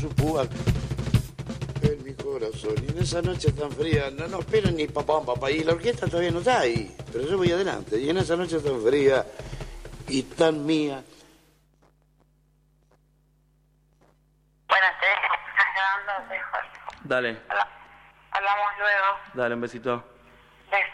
su púa en mi corazón. Y en esa noche tan fría, no esperen ni papá, y la orquesta todavía no está ahí, pero yo voy adelante. Y en esa noche tan fría y tan mía. Bueno, te estás grabando, te dejo. Dale. Hablamos luego. Dale, un besito.